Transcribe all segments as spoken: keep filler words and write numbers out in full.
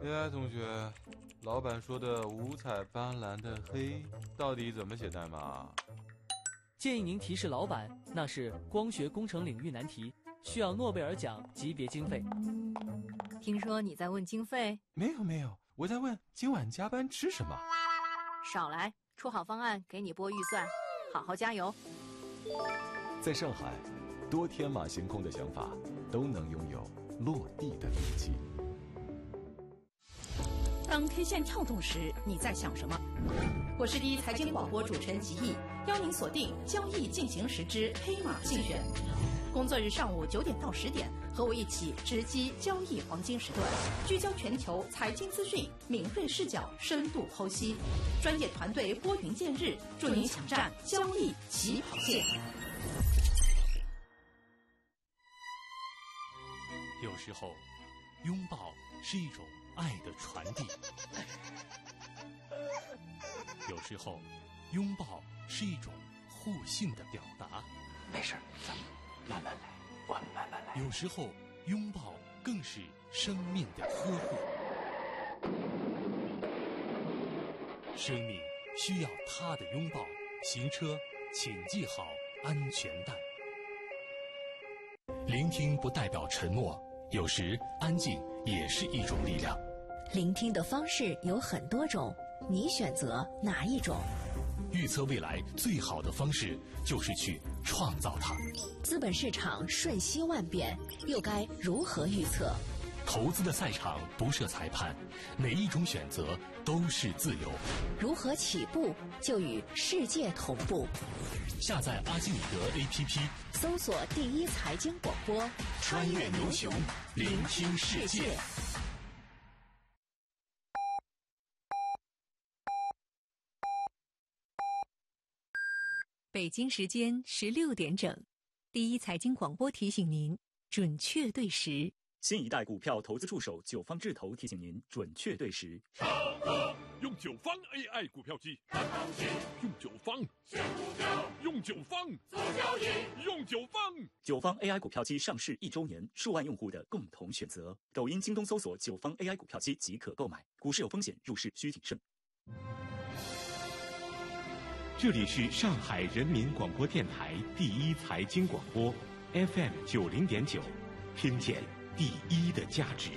哎，同学，老板说的五彩斑斓的黑到底怎么写代码？ 建议您提示老板，那是光学工程领域难题，需要诺贝尔奖级别经费。 听说你在问经费？ 没有没有，我在问今晚加班吃什么。 少来，出好方案给你拨预算，好好加油。 在上海，多天马行空的想法都能拥有落地的力气。 当 K 线跳动时，你在想什么？我是第一财经广播主持人吉毅，邀您锁定交易进行时之黑马竞选。工作日上午九点到十点，和我一起直击交易黄金时段，聚焦全球财经资讯，敏锐视角，深度剖析，专业团队拨云见日，助您抢占交易起跑线。 有时候，拥抱是一种爱的传递；有时候，拥抱是一种互信的表达。 没事，咱们慢慢来，我们慢慢来。 有时候，拥抱更是生命的呵护。生命需要他的拥抱。行车，请系好安全带。聆听不代表沉默，有时安静也是一种力量。 聆听的方式有很多种，你选择哪一种？ 预测未来最好的方式就是去创造它。 资本市场瞬息万变，又该如何预测？ 投资的赛场不设裁判，哪一种选择都是自由。 如何起步就与世界同步？ 下载阿基米德 A P P， 搜索第一财经广播， 穿越牛熊，聆听世界。 北京时间十六点整，第一财经广播提醒您准确对时。 新一代股票投资助手九方智投提醒您准确对时。 上课用九方 A I 股票机，看行情；用九方选股票，用九方做交易，用九方。 九方 A I 股票机上市一周年，数万用户的共同选择。抖音、京东搜索九方 A I 股票机即可购买。股市有风险，入市需谨慎。 这里是上海人民广播电台第一财经广播 F M 九零点九，听见第一的价值。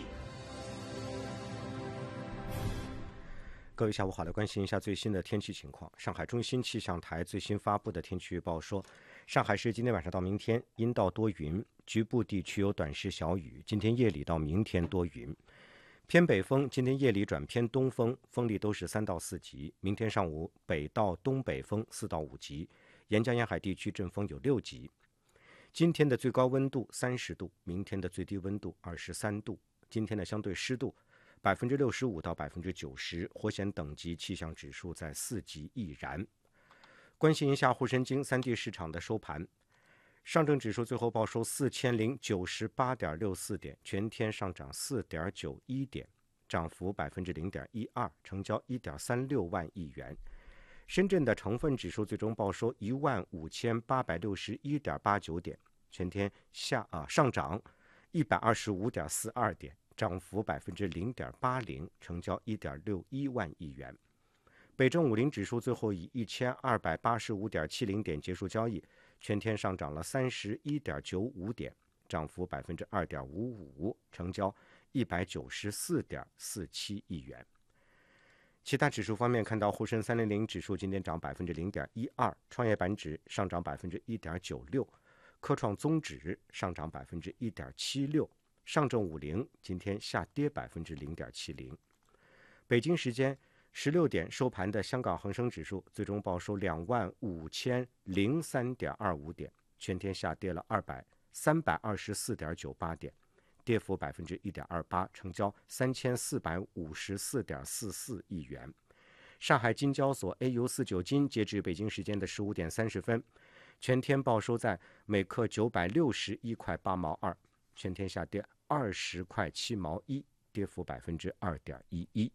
各位下午好，来关心一下最新的天气情况。上海中心气象台最新发布的天气预报说，上海市今天晚上到明天阴到多云，局部地区有短时小雨。今天夜里到明天多云，偏北风，今天夜里转偏东风，风力都是三到四级。明天上午北到东北风四到五级，沿江沿海地区阵风有六级。今天的最高温度三十度，明天的最低温度二十三度。今天的相对湿度百分之六十五到百分之九十，火险等级气象指数在四级易燃。关心一下沪深京三地市场的收盘，上证指数最后报收四千零九十八点六四点，全天上涨四点九一点，涨幅百分之零点一二，成交一点三六万亿元。深圳的成分指数最终报收一万五千八百六十一点八九点，全天下啊上涨一百二十五点四二点，涨幅百分之零点八零，成交一点六一万亿元。北证五零指数最后以一千二百八十五点七零点结束交易，全天上涨了三十一点九五点，涨幅百分之二点五五，成交一百九十四点四七亿元。其他指数方面，看到沪深三零零指数今天涨百分之零点一二，创业板指上涨百分之一点九六，科创综指上涨百分之一点七六，上证五零今天下跌百分之零点七零。北京时间十六点收盘的香港恒生指数最终报收两万五千零三点二五点，全天下跌了二百三百二十四点九八点，跌幅百分之一点二八，成交三千四百五十四点四四亿元。上海金交所 A 五四九金截至北京时间的十五点三十分，全天报收在每克九百六十一块八毛二，全天下跌二十块七毛一，跌幅百分之二点一一。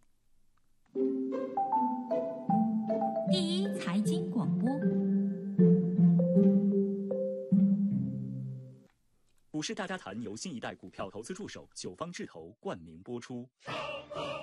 第一财经广播， 股市大家谈由新一代股票投资助手九方智投冠名播出。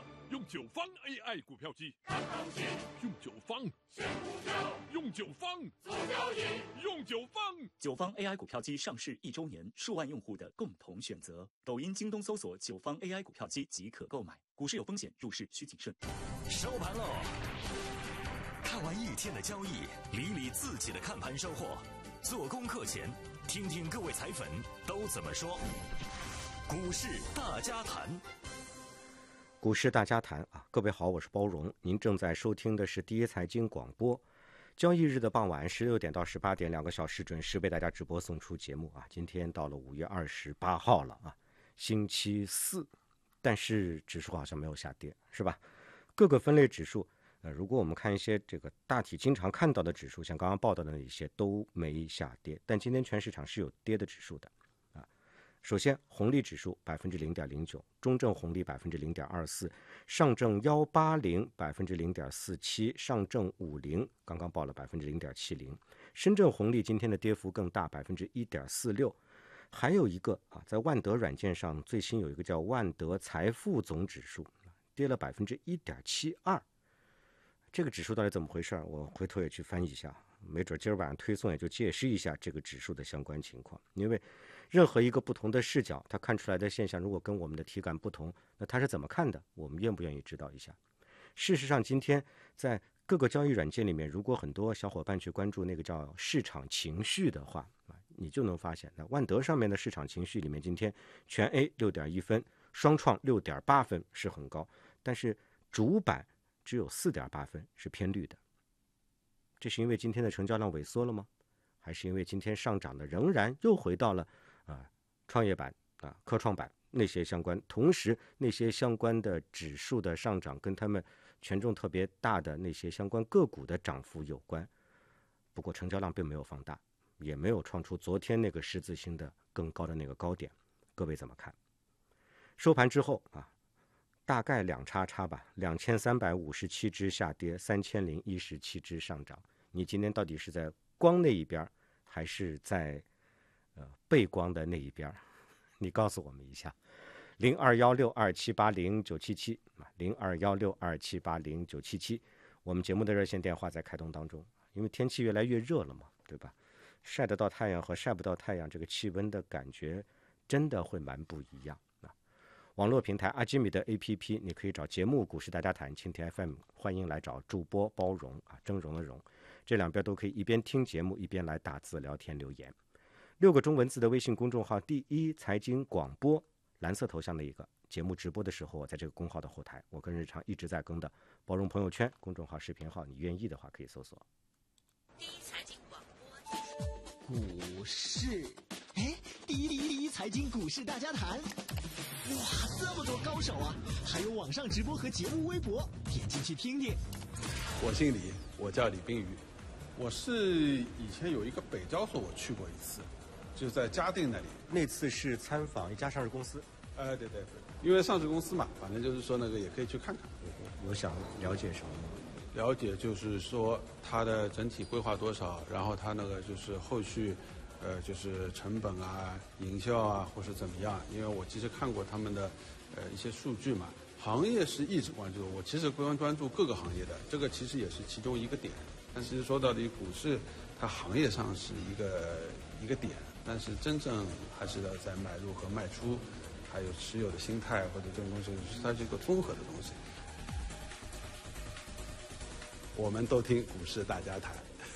九方 A I 股票机，看高兴；用九方先呼叫，用九方促交易，用九方。 九方 A I 股票机上市一周年，数万用户的共同选择。抖音、京东搜索九方 A I 股票机即可购买。股市有风险，入市需谨慎。 收盘喽！看完一天的交易，理理自己的看盘收获。做功课前，听听各位彩粉都怎么说。股市大家谈。 股市大家谈啊，各位好，我是包荣，您正在收听的是第一财经广播。交易日的傍晚十六点到十八点，两个小时准时为大家直播送出节目啊。今天到了五月二十八号了啊，星期四，但是指数好像没有下跌，是吧？各个分类指数，呃，如果我们看一些这个大体经常看到的指数，像刚刚报道的那一些都没下跌，但今天全市场是有跌的指数的。首先，红利指数百分之零点零九，中证红利百分之零点二四，上证幺八零百分之零点四七，上证五零刚刚报了百分之零点七零，深圳红利今天的跌幅更大，百分之一点四六。还有一个啊，在万德软件上最新有一个叫万德财富总指数，跌了百分之一点七二。这个指数到底怎么回事？我回头也去翻译一下，没准今儿晚上推送也就解释一下这个指数的相关情况，因为任何一个不同的视角，它看出来的现象如果跟我们的体感不同，那它是怎么看的？我们愿不愿意知道一下？事实上，今天在各个交易软件里面，如果很多小伙伴去关注那个叫市场情绪的话，你就能发现，那万德上面的市场情绪里面，今天全 A 六点一分，双创六点八分是很高，但是主板只有四点八分是偏绿的。这是因为今天的成交量萎缩了吗？还是因为今天上涨的仍然又回到了啊，创业板啊、科创板那些相关，同时那些相关的指数的上涨跟他们权重特别大的那些相关个股的涨幅有关。不过成交量并没有放大，也没有创出昨天那个十字星的更高的那个高点。各位怎么看？收盘之后啊，大概两叉叉吧，两千三百五十七只下跌，三千零一十七只上涨。你今天到底是在光那一边，还是在呃背光的那一边？你告诉我们一下。零二幺六二七八零九七七啊，零二幺六二七八零九七七，我们节目的热线电话在开通当中。因为天气越来越热了嘛，对吧？晒得到太阳和晒不到太阳，这个气温的感觉真的会蛮不一样啊。网络平台阿基米的 A P P， 你可以找节目股市大家谈蜻蜓 F M， 欢迎来找主播包容啊，峥嵘的嵘，这两边都可以一边听节目一边来打字聊天留言。六个中文字的微信公众号第一财经广播，蓝色头像的一个节目直播的时候，我在这个公号的后台，我跟日常一直在更的包容朋友圈公众号视频号，你愿意的话可以搜索。 第一财经广播， 股市，哎，第一第一第一财经股市大家谈，哇，这么多高手啊！还有网上直播和节目微博，点进去听听。 我姓李，我叫李冰瑜，我是以前有一个北交所，我去过一次，就在嘉定那里。 那次是参访一家上市公司。 呃，对对对，因为上市公司嘛，反正就是说那个也可以去看看。 有想了解什么吗？ 了解就是说它的整体规划多少，然后它那个就是后续，呃，就是成本啊、营销啊，或是怎么样。因为我其实看过他们的呃一些数据嘛，行业是一直关注，我其实关关注各个行业的，这个其实也是其中一个点。但是说到底，股市它行业上是一个一个点，但是真正还是要在买入和卖出，还有持有的心态或者这种东西，它是一个综合的东西。我们都听股市大家谈。